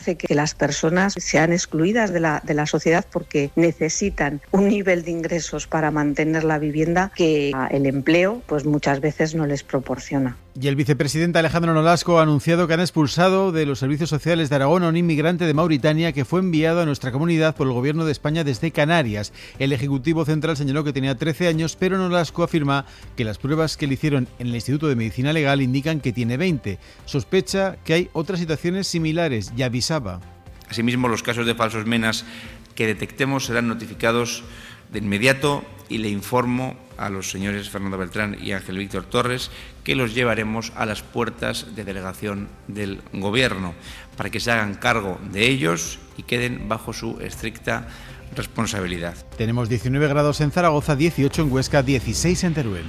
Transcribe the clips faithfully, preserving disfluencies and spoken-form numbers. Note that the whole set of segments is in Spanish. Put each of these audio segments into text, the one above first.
hace que las personas sean excluidas de la, de la sociedad porque necesitan un nivel de ingresos para mantener la vivienda que el empleo pues muchas veces no les proporciona. Y el vicepresidente Alejandro Nolasco ha anunciado que han expulsado de los servicios sociales de Aragón a un inmigrante de Mauritania que fue enviado a nuestra comunidad por el Gobierno de España desde Canarias. El Ejecutivo Central señaló que tenía trece años, pero Nolasco afirma que las pruebas que le hicieron en el Instituto de Medicina Legal indican que tiene veinte. Sospecha que hay otras situaciones similares y avisaba. Asimismo, los casos de falsos menas que detectemos serán notificados de inmediato y le informo a los señores Fernando Beltrán y Ángel Víctor Torres que los llevaremos a las puertas de delegación del Gobierno para que se hagan cargo de ellos y queden bajo su estricta responsabilidad. Tenemos diecinueve grados en Zaragoza, dieciocho en Huesca, dieciséis en Teruel.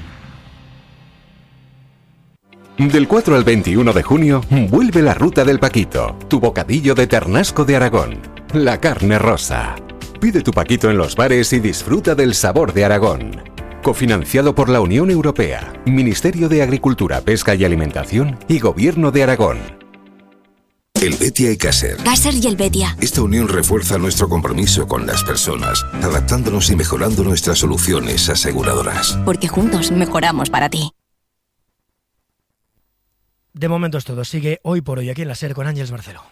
Del cuatro al veintiuno de junio, vuelve la Ruta del Paquito, tu bocadillo de Ternasco de Aragón, la carne rosa. Pide tu Paquito en los bares y disfruta del sabor de Aragón. Cofinanciado por la Unión Europea, Ministerio de Agricultura, Pesca y Alimentación y Gobierno de Aragón. Helvetia y Caser. Caser y Helvetia. Esta unión refuerza nuestro compromiso con las personas, adaptándonos y mejorando nuestras soluciones aseguradoras. Porque juntos mejoramos para ti. De momento es todo. Sigue Hoy por Hoy aquí en la SER con Ángeles Barceló.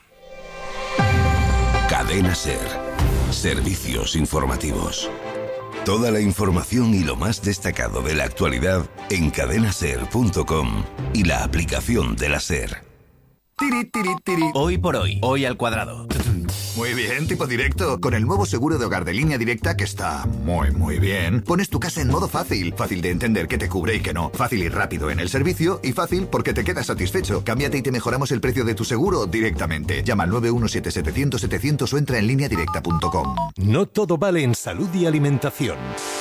Cadena SER. Servicios informativos. Toda la información y lo más destacado de la actualidad en cadena ser punto com y la aplicación de la SER. Tiri, tiri, tiri. Hoy por hoy, hoy al cuadrado. Muy bien, tipo directo. Con el nuevo seguro de hogar de Línea Directa, que está muy, muy bien, pones tu casa en modo fácil. Fácil de entender qué te cubre y qué no. Fácil y rápido en el servicio y fácil porque te quedas satisfecho. Cámbiate y te mejoramos el precio de tu seguro directamente. Llama al nueve uno siete siete cero cero setecientos o entra en línea directa punto com. No todo vale en salud y alimentación.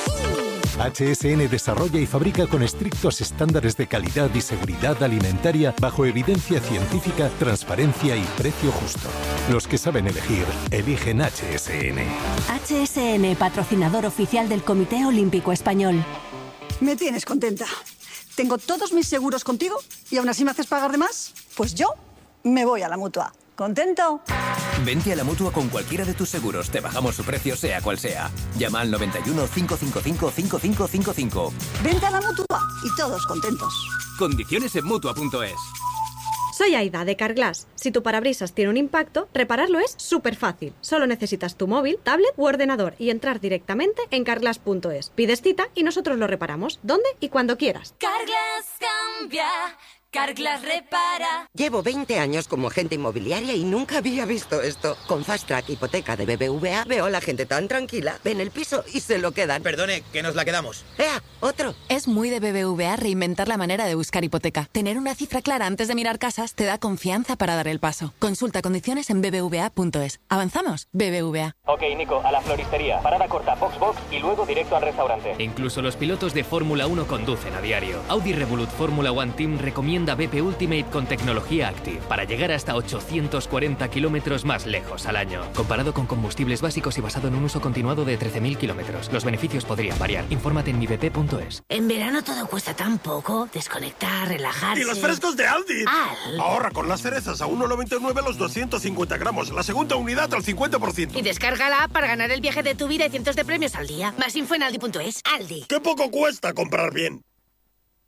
H S N desarrolla y fabrica con estrictos estándares de calidad y seguridad alimentaria bajo evidencia científica, transparencia y precio justo. Los que saben elegir, eligen H S N. H S N, patrocinador oficial del Comité Olímpico Español. Me tienes contenta. Tengo todos mis seguros contigo y aún así me haces pagar de más. Pues yo me voy a la Mutua. ¿Contento? Vente a la Mutua con cualquiera de tus seguros. Te bajamos su precio, sea cual sea. Llama al noventa y uno, cinco cinco cinco, cinco cinco cinco cinco. Vente a la Mutua y todos contentos. Condiciones en Mutua punto es. Soy Aida, de Carglass. Si tu parabrisas tiene un impacto, repararlo es súper fácil. Solo necesitas tu móvil, tablet u ordenador y entrar directamente en carglass punto es. Pides cita y nosotros lo reparamos, donde y cuando quieras. Carglass cambia. Carglass repara. Llevo veinte años como agente inmobiliaria y nunca había visto esto. Con Fast Track Hipoteca de B B V A veo a la gente tan tranquila. Ven el piso y se lo quedan. Perdone, que nos la quedamos. ¡Ea! ¡Otro! Es muy de B B V A reinventar la manera de buscar hipoteca. Tener una cifra clara antes de mirar casas te da confianza para dar el paso. Consulta condiciones en b b v a punto es. ¿Avanzamos? B B V A. Ok, Nico, a la floristería. Parada corta, box box y luego directo al restaurante. Incluso los pilotos de Fórmula uno conducen a diario. Audi Revolut Fórmula One Team recomienda B P Ultimate con tecnología Active para llegar hasta ochocientos cuarenta kilómetros más lejos al año. Comparado con combustibles básicos y basado en un uso continuado de trece mil kilómetros. Los beneficios podrían variar. Infórmate en mi b p punto es. En verano todo cuesta tan poco. Desconectar, relajarse. ¡Y los frescos de Aldi! Al. Ahorra con las cerezas a uno noventa y nueve los doscientos cincuenta gramos. La segunda unidad al cincuenta por ciento. Y descarga la app para ganar el viaje de tu vida y cientos de premios al día. Más info en aldi punto es. Aldi. ¡Qué poco cuesta comprar bien!